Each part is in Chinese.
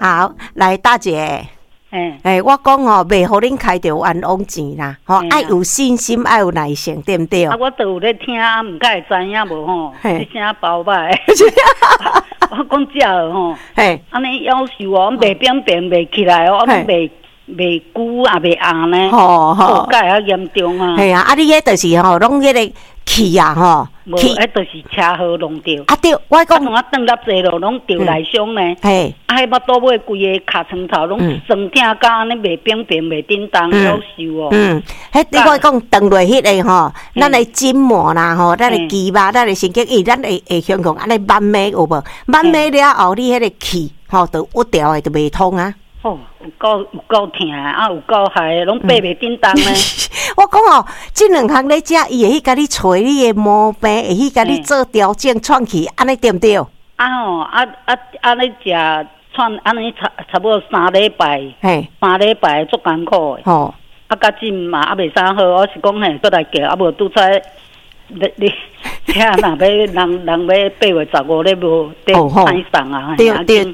好，来大姐。我讲吼，袂互恁开着冤枉钱啦，吼，爱有信心，爱有耐性，对毋对？ 我都有咧听，毋敢会知影无吼，一声包歹。我讲遮吼，安尼夭寿哦，袂扁扁袂起来哦，袂久也袂硬呢，吼，介较严重啊。 系啊，你迄就是吼，拢迄个气啊吼， 无，迄就是车祸弄着。 啊对，我讲我转落坐落拢着内伤呢。迄巴肚尾规个尻川头拢酸痛，甲安尼袂扁扁袂叮当，夭寿哦。 迄我讲转落迄个吼，咱的筋膜啦吼，咱的肌肉，咱的神经，咱会香港安尼慢慢有无？慢慢了后，你迄个气吼，就郁掉的就袂通啊。 哦，有够疼啊，有够害，拢爬袂叮当呢。 我讲哦，这两项咧食，伊会去甲你找你的毛病，会去甲你做调整创气，安尼对毋对？ 安尼食串安尼差不多3礼拜，3礼拜足艰苦的。吼，到今嘛袂啥好，我是讲过来叫，无拄才你车若要人要8月15日无得派送啊？ 对，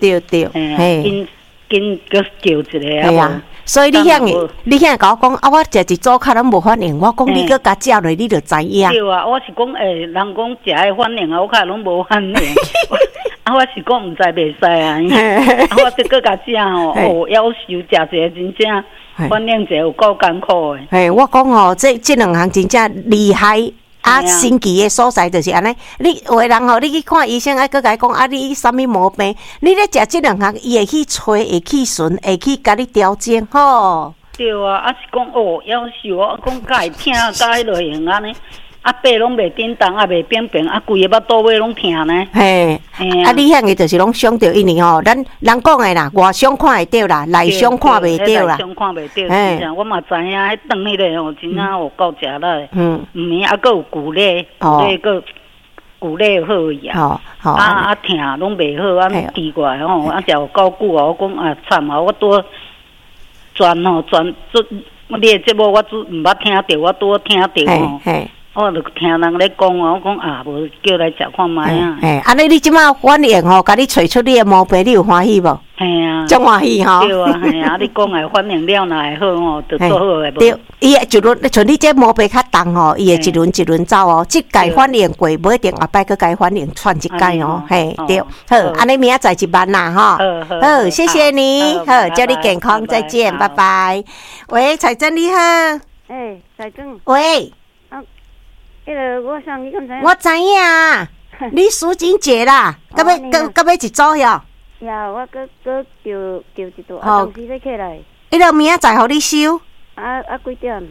紧叫一个啊！ 所以你遐甲我讲啊，我食一组较拢无反应，我讲你搁甲食落，你就知影。 对啊，我是讲人讲食会反应啊，我较拢无反应。我是讲毋知袂使啊，我得搁甲食吼，夭寿食一个真正反应一个有够艰苦的。 我讲吼，这两项真正厉害。神奇的所在就是安尼，你有的人吼，你去看医生，搁甲伊讲啊，你啥物毛病？你咧食这两项，伊会去找，会去顺，会去甲你调整吼。 对啊，是讲夭寿，我讲甲会疼，甲迄落用安尼。爬拢袂叮当，也袂扁扁，规个巴肚尾拢疼呢。你遐个就是拢伤着，因为吼，咱人讲的啦，外伤看会到啦，内伤看袂到啦。 内伤看袂到，我嘛知影，迄顿迄个吼，真正有够食力。毋免还佫有骨力，骨力好伊啊。疼拢袂好，奇怪吼，食有够久啊！我讲惨啊！我多转，你的节目我毋捌听着，我多听着吼。我就听人咧讲我讲无叫来食看卖啊。 安尼你即马反应吼，甲你找出你的毛病，你有欢喜无？ 系啊， 真欢喜吼。 对啊，系啊，你讲的反应了哪会好吼，就做好诶无。 对，伊会一轮，像你这毛病较重吼，伊会一轮一轮走哦。即届反应过，无一定后摆佫该反应串一届哦。嘿，对，好，安尼明仔载一班啦哈。好，谢谢你，好，祝你健康，再见，拜拜。喂，彩珍你好。 彩珍。 喂。 我想你敢知？ 我知影啊，你输钱节啦，到尾一组哟。 呀，我搁叫一组，当时再起来。 伊个明仔载互你收。 几点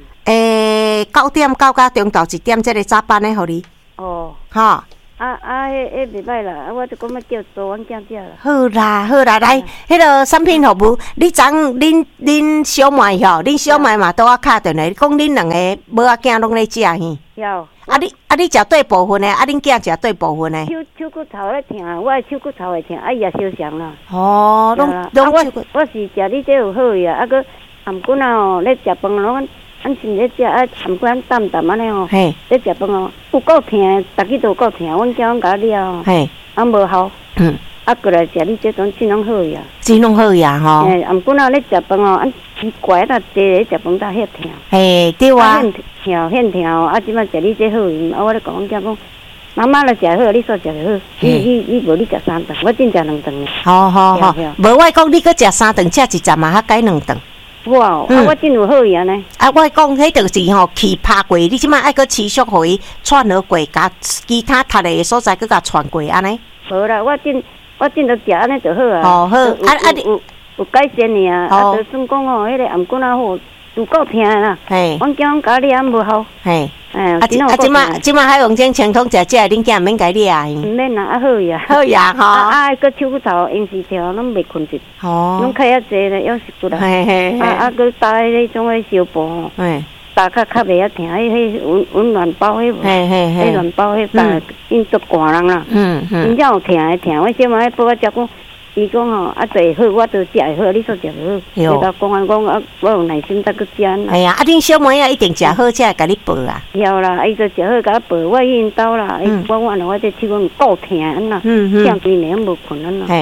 ？9点到中昼1点，这个早班的互你。 哦。 哈。 迄袂歹啦，我就讲要叫做阮囝食啦。 好啦，来，迄个产品服务，你昨恁小妹吼，恁小妹嘛拄我敲电话，讲恁两个母仔囝拢咧食嘿。 有。 你食对部分的，恁囝食对部分的。 手骨头咧疼，我手骨头会疼，伊也烧伤啦。 哦， 我是食你这有好呀，搁含骨啊咧食饭拢。俺先咧食含骨淡淡安尼吼，咧食饭哦，有够疼，逐日都有够疼，阮叫阮甲了，无效。过来食你这种真拢好呀， 真拢好呀吼。 含骨啊咧食饭哦，俺奇怪啦，坐咧食饭才遐疼。 对啊。 现疼哦，即摆食你这好，我咧讲阮囝讲，妈妈来食好，你煞食就好。你无你食3顿，我真食2顿。 好，无我讲你搁食3顿，吃一站嘛，较改2顿。 哇！我真有好呀呢。 我讲迄就是吼，气拍过，你即摆爱搁持续互伊串好过，甲其他踢的所在搁甲串过安尼。 无啦，我真都食安尼就好啊。 好， 有改善呢啊！就算讲吼，迄个颔骨啊好，有够疼啦。阮叫阮家里也无效。 即摆海王精清通食食，恁囝免改了啊？ 毋免啦，好呀。 好呀，吼。 个手骨头硬是条，拢袂困着。拢开遐济咧，有时骨啦。个搭迄种诶小布吼。搭较袂遐疼，迄温暖包迄无。迄暖包迄搭，因足寒人啦。真正有疼诶疼，阮小妹报我食讲。伊讲吼，会好，我都食会好，你煞食好。就甲公安讲我有耐心再去食。 哎呀，恁小妹一定食好，才会甲你报啊。 有啦，伊就食好，甲我报，我去因兜啦。我这手讲够疼安啦，这样规暝无困安啦。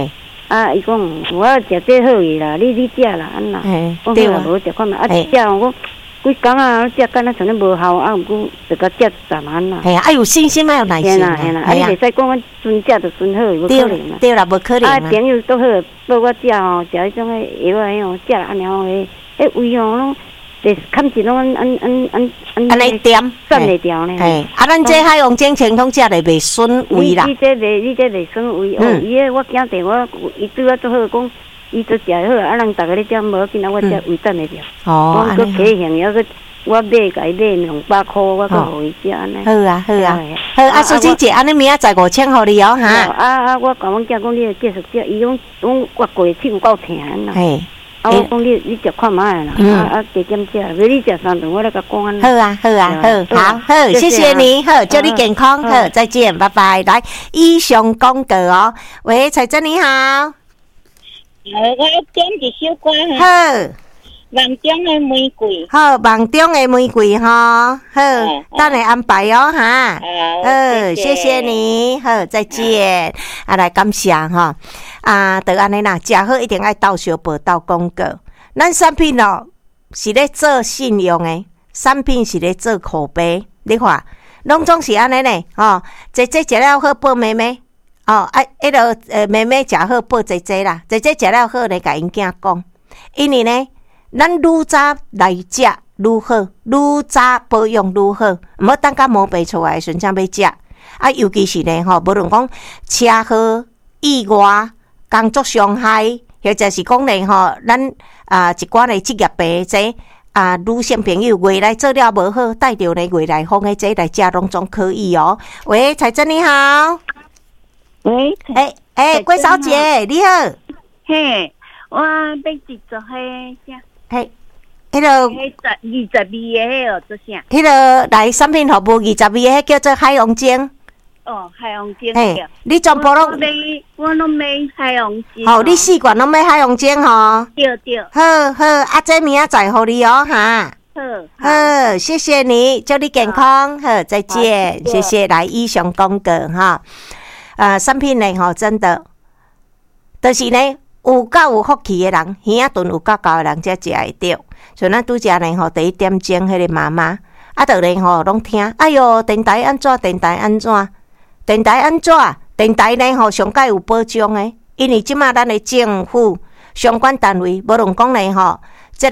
啊，伊讲我食这好个啦，你食啦，安那？对啊，无食看嘛，啊食我规工啊，食干那像咧无效，啊，毋过就甲食10安啦。 系啊，有信心，有耐心。 系啦，啊，你袂使讲我纯食就纯好，无可能啦。 对啦，无可能。 啊，朋友都好，报我食吼，食迄种诶药啊，迄种食安尼吼，迄胃吼拢。就是看起拢安尼点， 散袂掉呢。 啊，咱这海王精清通食咧袂损胃啦。 你这袂损胃哦。伊个我惊地我，伊对我做好讲，伊做食好，啊，人逐个咧点无紧啊，我食胃散袂掉。 哦， 我佮起行，还佮我买甲伊买200块，我佮互伊食安尼。 好啊，好啊，好啊，苏小姐，安尼明仔载5000互你哦，哈。 啊，我甲阮囝讲，你继续食，伊讲我过手有够疼啦。啊，我讲你食看卖啦，啊加减食，如你食3顿，我来甲讲。 好啊，好啊，好，谢谢你，好，祝你健康，好，再见，拜拜。来，以上广告哦。喂，彩珍你好。 我点一首歌。 好。 梦中的玫瑰。 好，梦中的玫瑰哈，好，等你安排哦哈。谢谢你，好，再见。啊，来感谢哈。啊，就安尼啦，食好一定爱到小报道广告。咱产品哦是咧做信用的，产品是咧做口碑，你看，拢总是安尼呢。哦，姐姐食了好报妹妹，哦，迄个妹妹食好报姐姐啦，姐姐食了好咧，甲因囝讲，因为呢。咱愈早来食愈好，愈早保养愈好，毋好等甲毛病出来的时阵才要食。啊，尤其是呢，无论讲车祸、意外、工作伤害，或者是讲呢，咱一寡的职业病这女性朋友月来做了无好，带着呢月来风的这来食拢总可以哦。喂，彩珍你好。 喂， 郭小姐你好。 嘿，我要制作迄啥？ 嘿，迄个 22的迄哦，做啥？ 迄个来产品服务22的迄叫做海洋精。 哦，海洋精。 嘿，你全部拢我拢买海洋精。 哦，你4罐拢买海洋精吼？ 对。 好，啊，这明仔载互你哦哈。好，谢谢你，祝你健康，好，再见，谢谢。来，以上广告哈。产品呢吼，真的，就是呢。有够有福气的人，耳仔顿有够高的人才食会着。像咱拄则呢吼，第一点钟迄个妈妈，啊，就呢吼拢听，哎哟，电台安怎？电台安怎？电台安怎？电台呢吼上界有保障的，因为即马咱的政府相关单位，无论讲呢吼，这个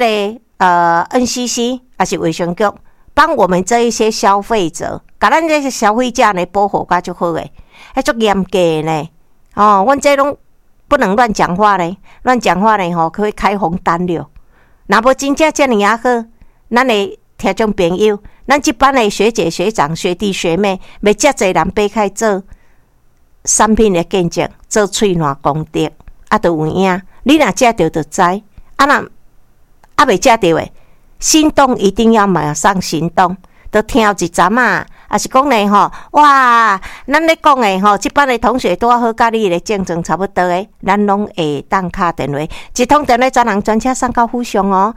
NCC 还是卫生局，帮我们这一些消费者，甲咱这些消费者呢保护甲足好诶，迄足严格呢。哦，阮这拢。不能乱讲话嘞，乱讲话嘞吼，可以开红单了。若无真正遮尔啊好，咱的听众朋友，咱这班的学姐、学长、学弟、学妹，要遮侪人爬开做产品的见证，做喙暖功德，啊，都有影。你若食着就知，啊若未食着诶，心动一定要马上行动。都听一阵啊，也是讲呢吼，哇，咱咧讲诶吼，这班的同学拄好甲你咧竞争差不多诶，咱拢会当敲电话，一通电话专人专车送到府上哦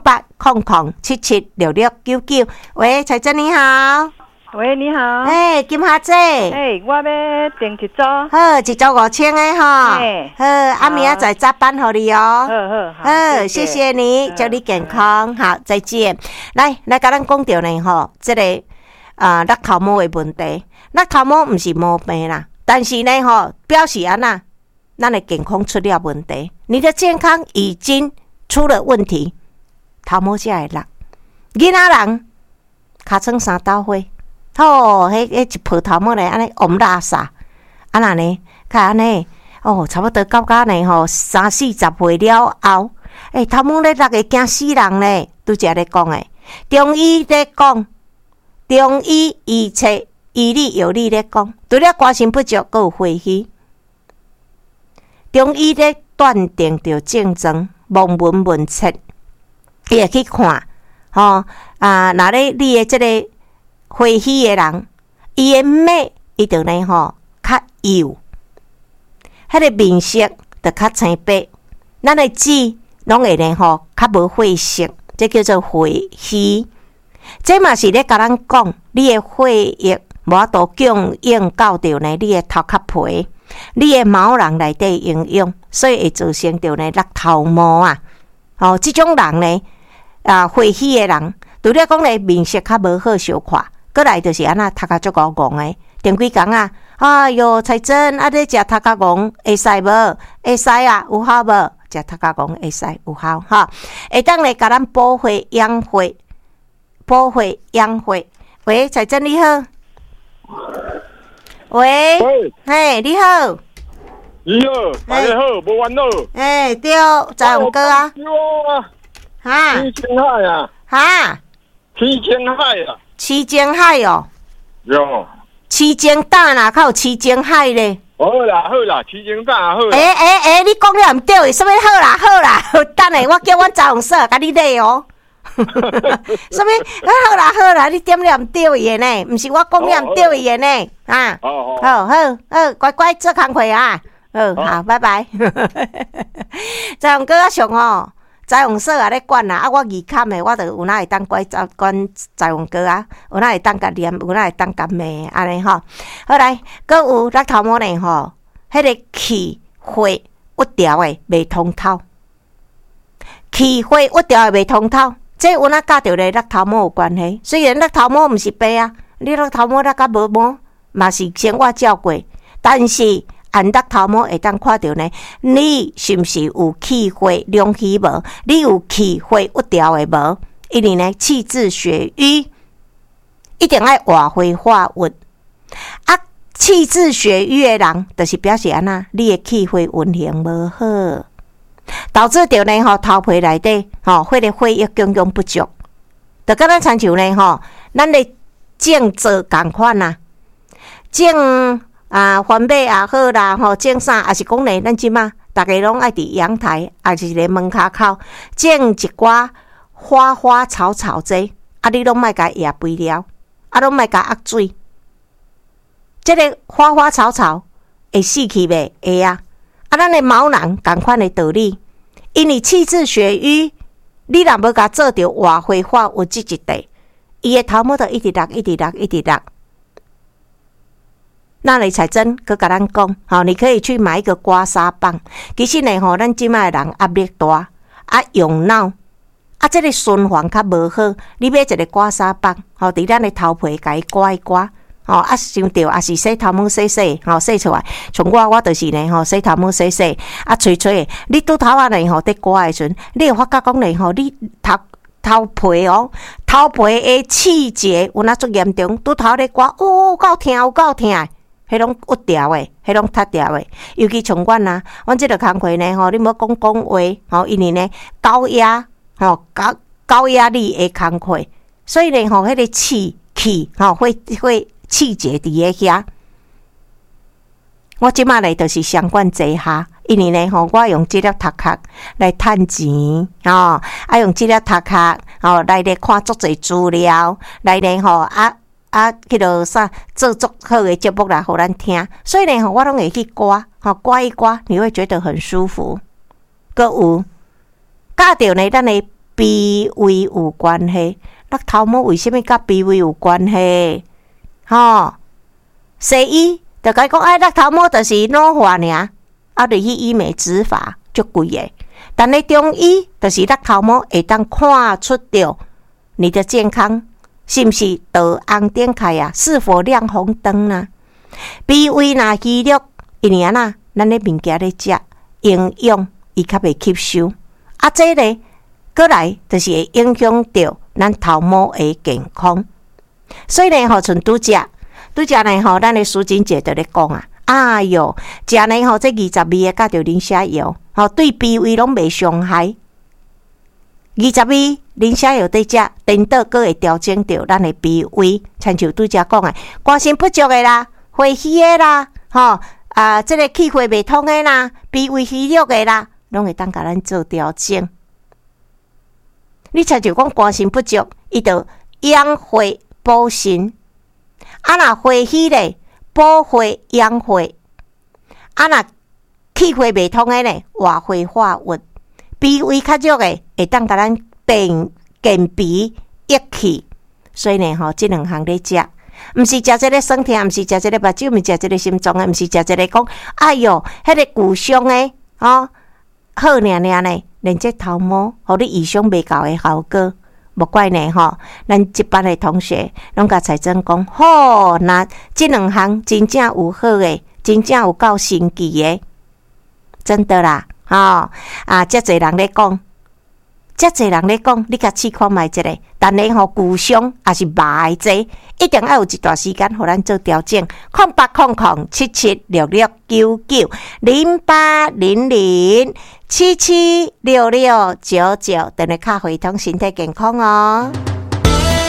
，0800776699。喂，彩珍你好。 喂，你好。 金霞姐。 我要订一组。 好，一组5000的吼。好，啊明仔载早班互你哦。好，谢谢你，祝你健康，好，再见。来，甲咱讲到呢吼，这个甩头毛的问题，甩头毛毋是毛病啦，但是呢吼，表示安那，咱的健康出了问题，你的健康已经出了问题，头毛才会甩。囡仔人尻川3斗火。迄一泡头毛咧，安尼往垃圾，啊那呢？看安尼，差不多到呢吼，30-40岁了后，头毛咧落会惊死人咧，拄则咧讲诶。中医咧讲，中医医册医理有理咧讲，除了肝肾不足，佮有血虚。中医咧断定着症状，望闻问切，伊会去看，若咧你诶即个。血虚的人，伊的脉伊就呢吼较幼，迄个面色就较青白，咱的指拢会呢吼较无血色，这叫做血虚。这嘛是咧甲咱讲，你的血液无法度供应到着呢，你的头壳皮， 你的毛囊内底营养，所以会造成着呢落头毛啊。即种人呢，血虚的人，除了讲呢面色较无好小看，过来就是安那头壳足怣怣的。前几工啊，哎哟，彩珍啊，你食头壳怣会使无？会使啊，有效无？食头壳怣会使有效哈，会当来甲咱补血养血，补血养血。喂，彩珍你好。喂，嘿，你好。 你好，大家好，无烦恼。 对，在勇哥啊。哈。 七星海啊。 哈。 七星海啊。 七星海哦。 有。 七星蛋哪靠七星海咧？ 好啦，七星蛋好啦。 你讲了唔对，什么好啦，等下我叫阮查红色甲你来哦。什么？好啦，你点了唔对伊呢？唔是我讲了唔对伊呢？啊。好，乖做工课啊。好，拜拜。查红哥啊上哦，查红色啊咧管啦，我二坎的，我就有哪会当管查红哥啊，有哪会当甲念，有哪会当甲骂安尼吼。好来，搁有落头毛呢吼，迄个气血郁调的袂通透，气血郁调的袂通透，这有哪甲着咧落头毛有关系？虽然落头毛毋是白啊，你落头毛落甲无毛，嘛是生活照过，但是。按落头毛会当看到呢，你是毋是有气血两虚无？你有气血郁调的无？因为呢，气滞血瘀，一定爱活血化瘀。气滞血瘀的人，就是表示安那，你的气血运行无好，导致着呢头皮内底迄个血液供应不足，就敢若亲像呢咱的种做共款啊，种。番麦也好啦，种啥也是讲呢，咱即马大家拢爱伫阳台，也是咧门骹口种一寡花草这，你拢莫甲压肥料，拢莫甲压水。这个花草会死去袂？会啊！咱的毛囊同款的道理，因为气滞血瘀，你若无甲做着活血化瘀这一块，伊的头毛就一直落。那你彩珍佮甲咱讲，你可以去买一个刮痧棒。其实呢，咱即卖人压力大，用脑，这个循环较无好。你买一个刮痧棒，伫咱的头皮甲伊刮一刮，想着也是洗头毛洗，洗出来。像我就是呢，洗头毛洗，吹的。你拄头呢，伫刮的时阵，你会发觉讲呢，你头皮的气结有哪足严重？拄头咧刮，有够痛。迄种郁调的，迄种塌调的，尤其像阮啊，阮即个工课呢，你无讲话，因为呢高压力的工课，所以呢，迄个气会气结伫个遐。我即马呢就是相关坐下，因为呢，我用这粒头壳来趁钱，用这粒头壳来咧看足侪资料，来咧迄落啥做足好的节目啦，互咱听。所以呢，我拢会去刮一刮，你会觉得很舒服。搁有，甲着呢，咱的脾胃有关系。落头毛为什么甲脾胃有关系？西医就甲伊讲，落头毛就是老化尔，就去医美植发足贵的。但咧中医就是落头毛会当看出着你的健康。是毋是导红点开啊？是否亮红灯啊？脾胃若虚弱，因为咱咧物件咧食营养，伊较袂吸收。这个过来就是会影响到咱头毛的健康。所以呢，像拄则呢，咱的苏锦姐就咧讲啊，哎哟，食呢这20味的加着磷虾油，对脾胃拢袂伤害。20味磷虾油在食，颠倒阁会调整到咱的脾胃，亲像拄则讲的，肝肾不足的啦，血虚的啦，这个气血袂通的啦，脾胃虚弱的啦，拢会当甲咱做调整。你亲像讲肝肾不足，伊就养血补肾；若血虚咧，补血养血；若气血袂通的咧，活血化瘀。脾胃较弱的，会当甲咱健脾益气，所以呢，这两项咧食。 毋是食这个酸痛，毋是食这个目睭，毋是食这个心脏诶，毋是食这个讲，哎哟，迄个骨伤诶，好尔呢，连这头毛，互你意想未到诶效果。无怪呢吼，咱一班诶同学拢甲彩珍讲，好，那这两项真正有好诶，真正有够神奇诶，真的啦，吼遮侪人咧讲，你甲试看觅一个，但你吼骨伤也是麻济，一定要有一段时间互咱做调整。08007766990800776699，电话卡回通身体健康哦。